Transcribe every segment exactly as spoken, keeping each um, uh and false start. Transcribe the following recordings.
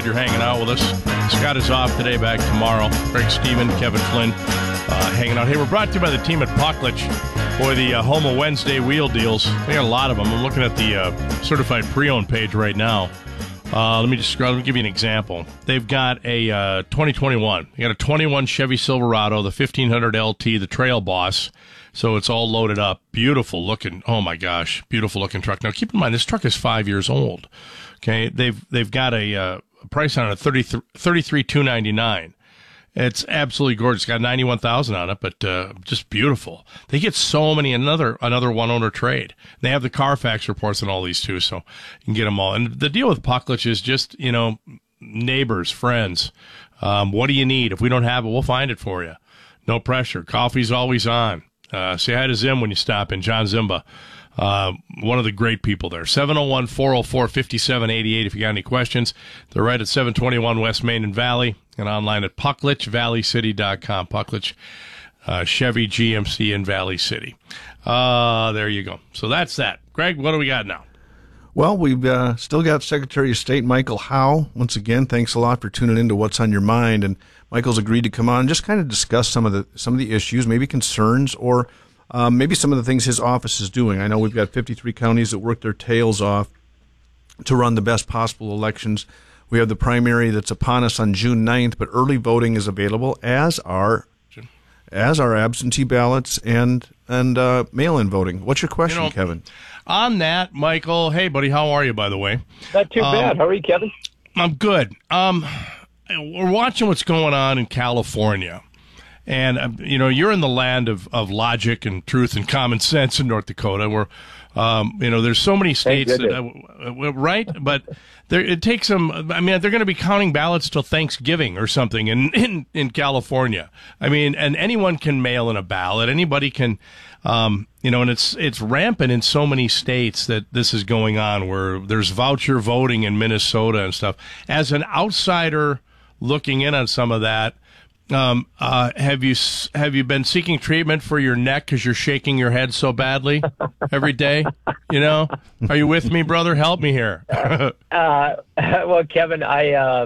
glad you're hanging out with us. Scott is off today, back tomorrow. Greg Stephen, Kevin Flynn uh, hanging out. Hey, we're brought to you by the team at Pucklich for the uh, Homo Wednesday wheel deals. They got a lot of them. I'm looking at the uh, certified pre-owned page right now. Uh, let me just let me give you an example. They've got a uh, twenty twenty-one. They got a twenty-one Chevy Silverado, the fifteen hundred L T, the Trail Boss. So it's all loaded up. Beautiful looking. Oh my gosh, beautiful looking truck. Now keep in mind this truck is five years old. Okay, they've they've got a, uh, a price on it, thirty-three thousand two hundred ninety-nine dollars. It's absolutely gorgeous. It's got ninety-one thousand dollars on it, but uh, just beautiful. They get so many, another another one-owner trade. They have the Carfax reports on all these, too, so you can get them all. And the deal with Pucklich is just, you know, neighbors, friends. Um, what do you need? If we don't have it, we'll find it for you. No pressure. Coffee's always on. Uh, say hi to Zim when you stop in, John Zimba. Uh, one of the great people there. seven oh one, four oh four, five seven eight eight if you got any questions. They're right at seven twenty-one West Main and Valley, and online at pucklich valley city dot com. Pucklich, uh, Chevy G M C in Valley City. Uh, there you go. So that's that. Greg, what do we got now? Well, we've uh, still got Secretary of State Michael Howe. Once again, thanks a lot for tuning into What's on Your Mind. And Michael's agreed to come on and just kind of discuss some of the some of the issues, maybe concerns, or um, maybe some of the things his office is doing. I know we've got fifty-three counties that work their tails off to run the best possible elections. We have the primary that's upon us on June ninth, but early voting is available, as are as are absentee ballots and and uh, mail-in voting. What's your question, you know, Kevin? On that, Michael, hey, buddy, how are you, by the way? Not too um, bad. How are you, Kevin? I'm good. Um, we're watching what's going on in California. And, uh, you know, you're in the land of, of logic and truth and common sense in North Dakota, where, um, you know, there's so many states that, uh, right? But there, it takes them, I mean, they're going to be counting ballots till Thanksgiving or something in, in, in California. I mean, and anyone can mail in a ballot. Anybody can, um, you know, and it's, it's rampant in so many states that this is going on, where there's voucher voting in Minnesota and stuff. As an outsider looking in on some of that, Um, uh, have you have you been seeking treatment for your neck because you're shaking your head so badly every day? You know, are you with me, brother? Help me here. uh, well, Kevin, I uh,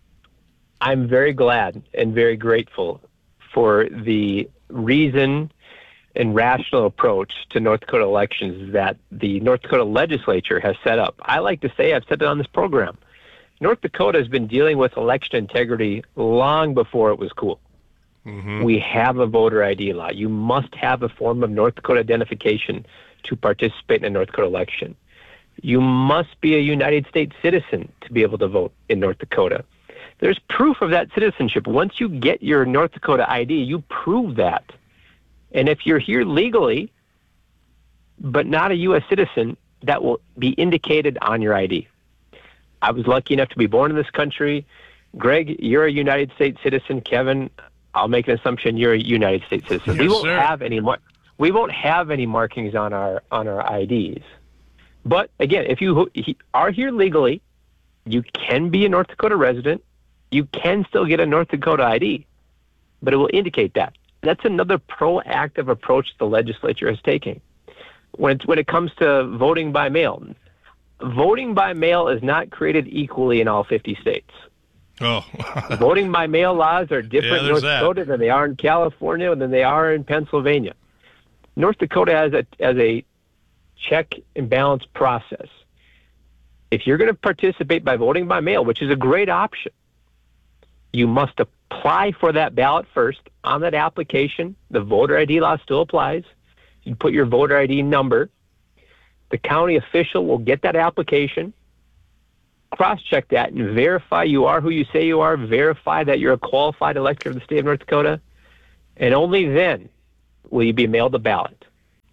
I'm very glad and very grateful for the reason and rational approach to North Dakota elections that the North Dakota legislature has set up. I like to say, I've said it on this program, North Dakota has been dealing with election integrity long before it was cool. Mm-hmm. We have a voter I D law. You must have a form of North Dakota identification to participate in a North Dakota election. You must be a United States citizen to be able to vote in North Dakota. There's proof of that citizenship. Once you get your North Dakota I D, you prove that. And if you're here legally, but not a U S citizen, that will be indicated on your I D. I was lucky enough to be born in this country. Greg, you're a United States citizen. Kevin, I'll make an assumption you're a United States citizen. Yes, we won't sir. have any mar- we won't have any markings on our on our I Ds. But again, if you are here legally, you can be a North Dakota resident. You can still get a North Dakota I D, but it will indicate that. That's another proactive approach the legislature is taking. When it, when it comes to voting by mail, voting by mail is not created equally in all fifty states. Oh. Voting by mail laws are different Yeah, in North that. Dakota than they are in California than they are in Pennsylvania. North Dakota has a as a check and balance process. If you're going to participate by voting by mail, which is a great option, you must apply for that ballot first. On that application, the voter I D law still applies. You put your voter I D number. The county official will get that application, cross-check that, and verify you are who you say you are, verify that you're a qualified elector of the state of North Dakota, and only then will you be mailed a ballot.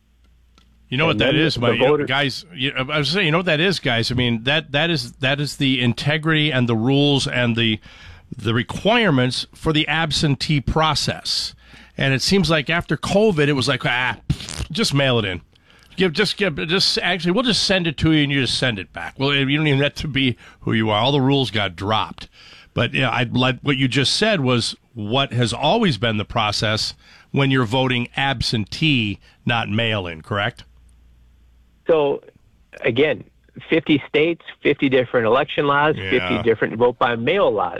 You know And what that then is, the my, you know, voter- guys. You, I was saying, you know what that is, guys. I mean, that that is that is the integrity and the rules and the the requirements for the absentee process. And it seems like after COVID, it was like, ah, just mail it in. Give just give just actually, we'll just send it to you and you just send it back. Well, you don't even have to be who you are. All the rules got dropped. But yeah, I like what you just said was what has always been the process when you're voting absentee, not mail in. Correct? So, again, fifty states, fifty different election laws, Yeah. fifty different vote by mail laws.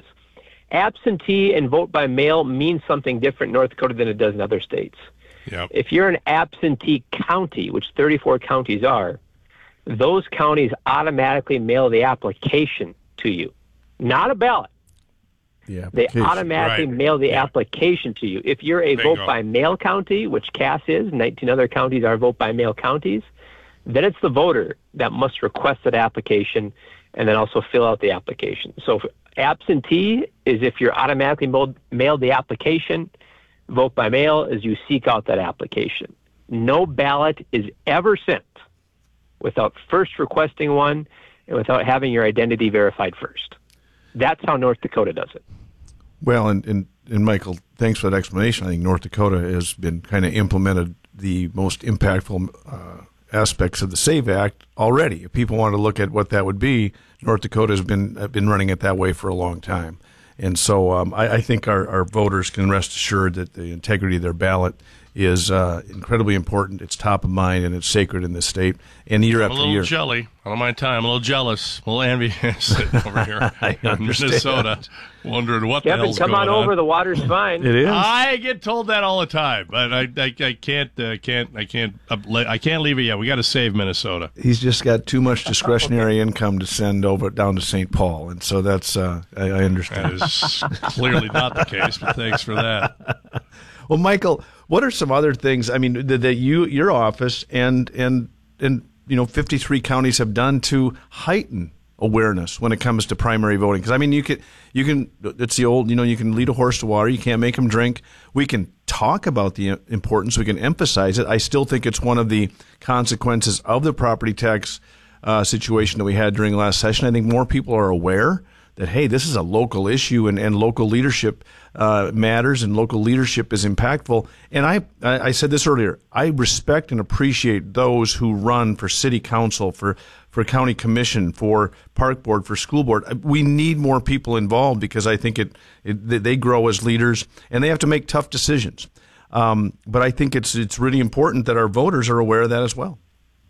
Absentee and vote by mail means something different in North Dakota than it does in other states. Yep. If you're an absentee county, which thirty-four counties are, those counties automatically mail the application to you, not a ballot. Yeah, They application. automatically Right. mail the Yeah. application to you. If you're a Bingo. vote by mail county, which Cass is, nineteen other counties are vote by mail counties, then it's the voter that must request that application and then also fill out the application. So if absentee is if you're automatically mailed, mailed the application. Vote by mail is you seek out that application. No ballot is ever sent without first requesting one and without having your identity verified first. That's how North Dakota does it. Well, and, and, and Michael, thanks for that explanation. I think North Dakota has been kind of implemented the most impactful uh, aspects of the SAVE Act already. If people want to look at what that would be, North Dakota has been uh, been running it that way for a long time. And so um, I, I think our, our voters can rest assured that the integrity of their ballot is uh, incredibly important. It's top of mind, and it's sacred in this state. And year I'm a after little year. jelly. I don't mind time. I'm a little jealous, a little envious sitting over here I in understand. Minnesota, wondering what the Kevin, hell's come going on over. The water's fine. It is. I get told that all the time, but I, I, I can't, uh, can't, I can't, uh, I can't leave it yet. We got to save Minnesota. He's just got too much discretionary income to send over down to Saint Paul, and so that's uh, I, I understand. That is clearly not the case, but thanks for that. Well, Michael, what are some other things? I mean, that, that you, your office, and and and you know, fifty-three counties have done to heighten awareness when it comes to primary voting? Because I mean, you can you can it's the old you know you can lead a horse to water. You can't make them drink. We can talk about the importance. We can emphasize it. I still think it's one of the consequences of the property tax uh, situation that we had during last session. I think more people are aware that, hey, this is a local issue, and, and local leadership uh, matters, and local leadership is impactful. And I, I said this earlier, I respect and appreciate those who run for city council, for, for county commission, for park board, for school board. We need more people involved because I think it, it they grow as leaders, and they have to make tough decisions. Um, but I think it's it's really important that our voters are aware of that as well.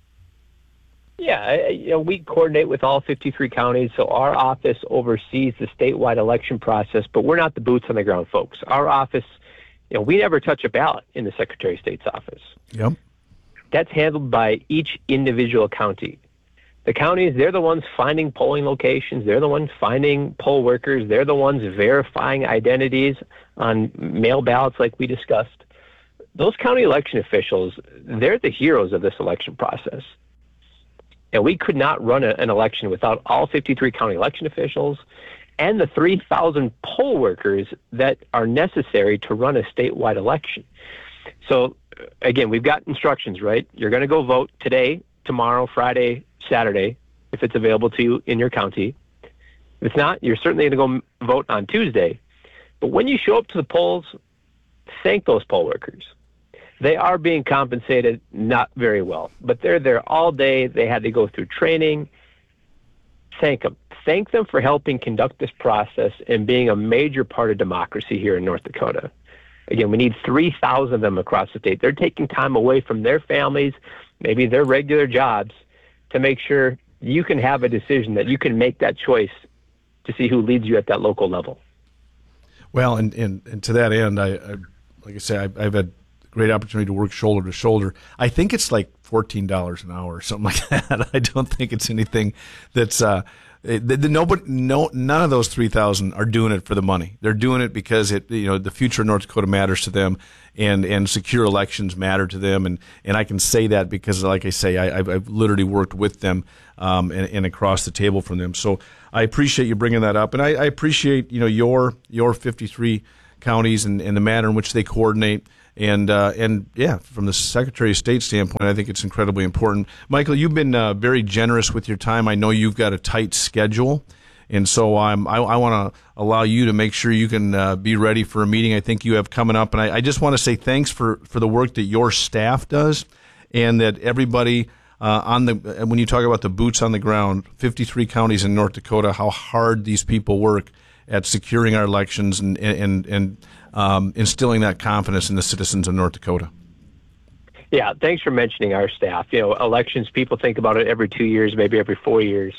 Yeah, I- you know, we coordinate with all fifty-three counties, so our office oversees the statewide election process, but we're not the boots on the ground folks. Our office, you know, we never touch a ballot in the Secretary of State's office. Yep. That's handled by each individual county. The counties, they're the ones finding polling locations. They're the ones finding poll workers. They're the ones verifying identities on mail ballots like we discussed. Those county election officials, they're the heroes of this election process. And we could not run a, an election without all fifty-three county election officials and the three thousand poll workers that are necessary to run a statewide election. So, again, we've got instructions, right? You're going to go vote today, tomorrow, Friday, Saturday, if it's available to you in your county. If it's not, you're certainly going to go vote on Tuesday. But when you show up to the polls, thank those poll workers. They are being compensated not very well, but they're there all day. They had to go through training. Thank them. Thank them for helping conduct this process and being a major part of democracy here in North Dakota. Again, we need three thousand of them across the state. They're taking time away from their families, maybe their regular jobs, to make sure you can have a decision, that you can make that choice to see who leads you at that local level. Well, and, and, and to that end, I, I like I say, I've, I've had great opportunity to work shoulder to shoulder. I think it's like fourteen dollars an hour or something like that. I don't think it's anything that's uh, the, the, nobody, no, none of those three thousand are doing it for the money. They're doing it because it, you know, the future of North Dakota matters to them, and, and secure elections matter to them. And, and I can say that because, like I say, I, I've, I've literally worked with them um, and, and across the table from them. So I appreciate you bringing that up, and I, I appreciate you know your your fifty-three counties and, and the manner in which they coordinate. And, uh, and yeah, from the Secretary of State standpoint, I think it's incredibly important. Michael, you've been uh, very generous with your time. I know you've got a tight schedule, and so I'm, I, I want to allow you to make sure you can uh, be ready for a meeting I think you have coming up. And I, I just want to say thanks for, for the work that your staff does, and that everybody uh, on the when you talk about the boots on the ground, fifty-three counties in North Dakota, how hard these people work at securing our elections and and and um, instilling that confidence in the citizens of North Dakota. Yeah, thanks for mentioning our staff. You know, elections, people think about it every two years, maybe every four years.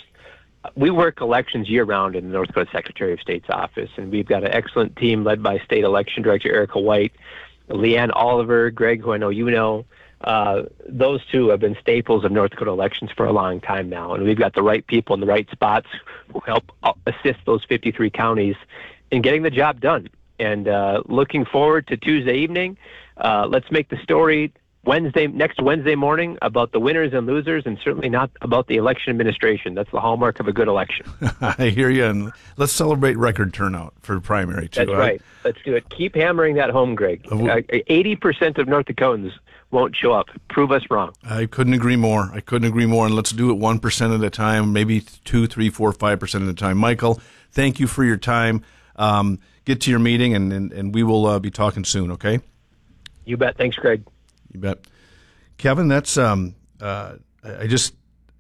We work elections year-round in the North Dakota Secretary of State's office, and we've got an excellent team led by State Election Director Erica White, Leanne Oliver, Greg, who I know you know. Uh, those two have been staples of North Dakota elections for a long time now, and we've got the right people in the right spots who help assist those fifty-three counties in getting the job done. And uh, looking forward to Tuesday evening. Uh, let's make the story Wednesday, next Wednesday morning about the winners and losers, and certainly not about the election administration. That's the hallmark of a good election. I hear you. And let's celebrate record turnout for the primary, too. That's right. right. Let's do it. Keep hammering that home, Greg. Uh, eighty percent of North Dakotans won't show up. Prove us wrong. I couldn't agree more. I couldn't agree more. And let's do it one percent at a time, maybe two, three, four, five percent at a time. Michael, thank you for your time. Um, get to your meeting, and, and, and we will uh, be talking soon, okay? You bet. Thanks, Greg. You bet. Kevin, that's um uh I just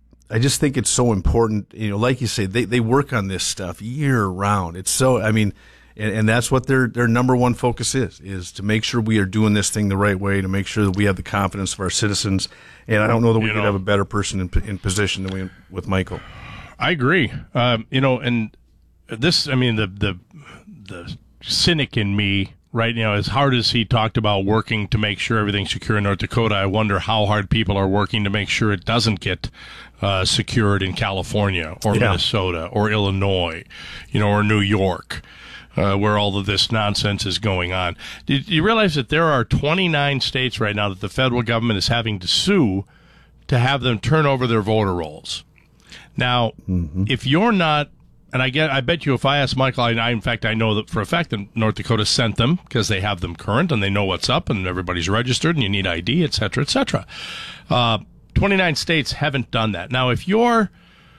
I just think it's so important, you know, like you say, they, they work on this stuff year round. It's so I mean and, and that's what their their number one focus is, is to make sure we are doing this thing the right way, to make sure that we have the confidence of our citizens. And I don't know that we you could know, have a better person in in position than we with Michael. I agree. Um, you know, and this I mean the the the cynic in me, right, you know, as hard as he talked about working to make sure everything's secure in North Dakota, I wonder how hard people are working to make sure it doesn't get uh, secured in California or yeah. Minnesota or Illinois, you know, or New York, uh, where all of this nonsense is going on. Do you realize that there are twenty-nine states right now that the federal government is having to sue to have them turn over their voter rolls? Now, mm-hmm. if you're not And I get, I bet you if I ask Michael, I, I in fact, I know that for a fact that North Dakota sent them because they have them current and they know what's up and everybody's registered and you need I D, et cetera, et cetera. Uh, twenty-nine states haven't done that. Now, if you're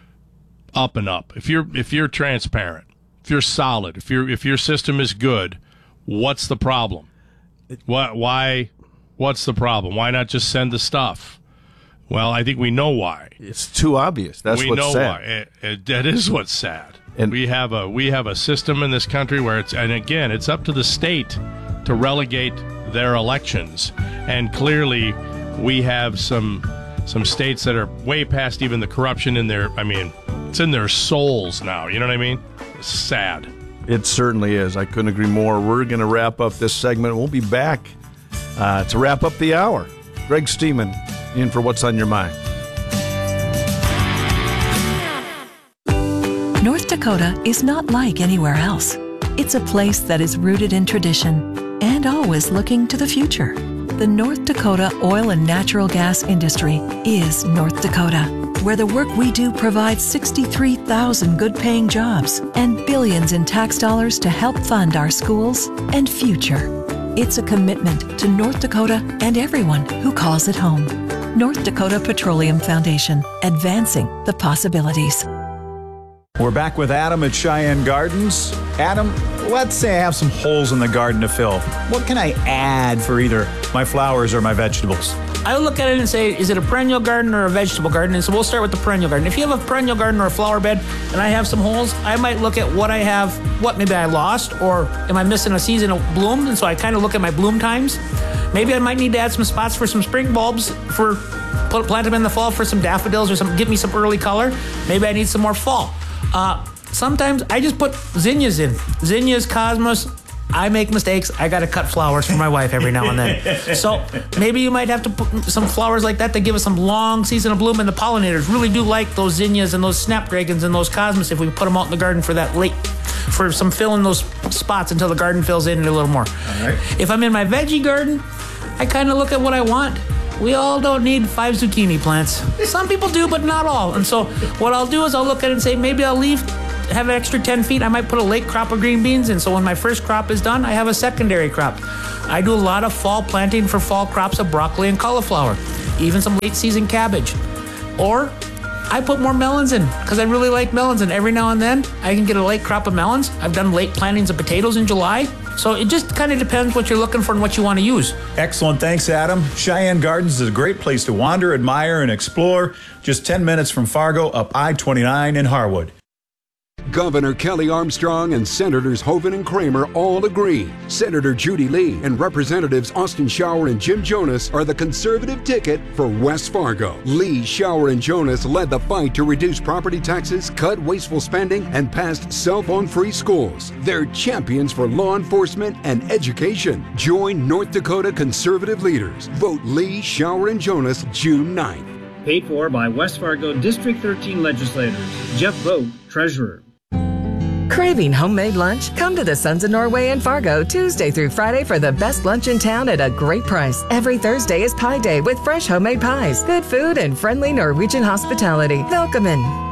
up and up, if you're, if you're transparent, if you're solid, if your if your system is good, what's the problem? Why, why, what's the problem? Why not just send the stuff? Well, I think we know why. It's too obvious. That's we what's know sad. Why. It, it, that is what's sad. And we have a we have a system in this country where it's, and again, it's up to the state to relegate their elections. And clearly, we have some some states that are way past even the corruption in their. I mean, it's in their souls now. You know what I mean? It's sad. It certainly is. I couldn't agree more. We're going to wrap up this segment. We'll be back uh, to wrap up the hour. Greg Steeman in for What's on Your Mind. North Dakota is not like anywhere else. It's a place that is rooted in tradition and always looking to the future. The North Dakota oil and natural gas industry is North Dakota, where the work we do provides sixty-three thousand good-paying jobs and billions in tax dollars to help fund our schools and future. It's a commitment to North Dakota and everyone who calls it home. North Dakota Petroleum Foundation, advancing the possibilities. We're back with Adam at Cheyenne Gardens. Adam, let's say I have some holes in the garden to fill. What can I add for either my flowers or my vegetables? I look at it and say, is it a perennial garden or a vegetable garden? And so we'll start with the perennial garden. If you have a perennial garden or a flower bed and I have some holes, I might look at what I have, what maybe I lost, or am I missing a season of bloom? And so I kind of look at my bloom times. Maybe I might need to add some spots for some spring bulbs, for plant them in the fall for some daffodils or some, give me some early color. Maybe I need some more fall. Uh, sometimes I just put zinnias in. Zinnias, cosmos. I make mistakes. I got to cut flowers for my wife every now and then. So maybe you might have to put some flowers like that to give us some long season of bloom. And the pollinators really do like those zinnias and those snapdragons and those cosmos if we put them out in the garden for that late, for some fill in those spots until the garden fills in a little more. All right. If I'm in my veggie garden, I kind of look at what I want. We all don't need five zucchini plants. Some people do, but not all. And so what I'll do is I'll look at it and say, maybe I'll leave, have an extra ten feet. I might put a late crop of green beans. And so when my first crop is done, I have a secondary crop. I do a lot of fall planting for fall crops of broccoli and cauliflower, even some late season cabbage. Or I put more melons in because I really like melons. And every now and then I can get a late crop of melons. I've done late plantings of potatoes in July. So it just kind of depends what you're looking for and what you want to use. Excellent. Thanks, Adam. Cheyenne Gardens is a great place to wander, admire, and explore. Just ten minutes from Fargo up I twenty-nine in Harwood. Governor Kelly Armstrong and Senators Hoeven and Kramer all agree. Senator Judy Lee and Representatives Austin Shower and Jim Jonas are the conservative ticket for West Fargo. Lee, Shower, and Jonas led the fight to reduce property taxes, cut wasteful spending, and passed cell phone-free schools. They're champions for law enforcement and education. Join North Dakota conservative leaders. Vote Lee, Shower, and Jonas June ninth. Paid for by West Fargo District thirteen legislators. Jeff Vogt, Treasurer. Craving homemade lunch? Come to the Sons of Norway in Fargo Tuesday through Friday for the best lunch in town at a great price. Every Thursday is Pie Day with fresh homemade pies, good food, and friendly Norwegian hospitality. Welcome in.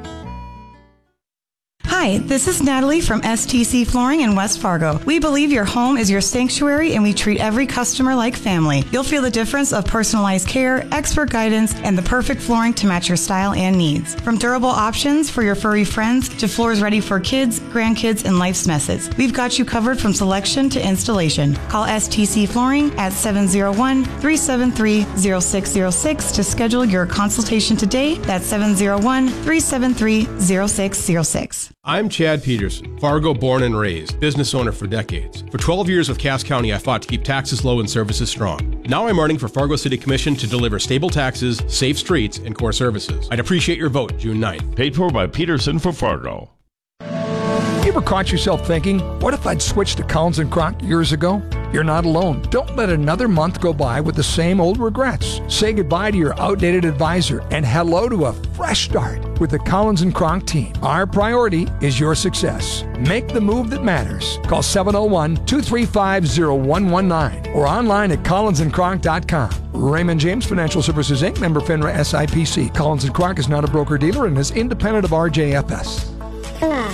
Hi, this is Natalie from S T C Flooring in West Fargo. We believe your home is your sanctuary and we treat every customer like family. You'll feel the difference of personalized care, expert guidance, and the perfect flooring to match your style and needs. From durable options for your furry friends to floors ready for kids, grandkids, and life's messes, we've got you covered from selection to installation. Call S T C Flooring at seven oh one, three seven three, oh six oh six to schedule your consultation today. That's seven oh one, three seven three, oh six oh six. I'm Chad Peterson, Fargo born and raised, business owner for decades. For twelve years with Cass County, I fought to keep taxes low and services strong. Now I'm running for Fargo City Commission to deliver stable taxes, safe streets, and core services. I'd appreciate your vote June ninth. Paid for by Peterson for Fargo. You ever caught yourself thinking, what if I'd switched to Collins and Kronk years ago? You're not alone. Don't let another month go by with the same old regrets. Say goodbye to your outdated advisor and hello to a fresh start with the Collins and Kronk team. Our priority is your success. Make the move that matters. Call seven oh one, two three five, oh one one nine or online at collins and kronk dot com. Raymond James Financial Services, Incorporated, member FINRA S I P C. Collins and Kronk is not a broker-dealer and is independent of R J F S.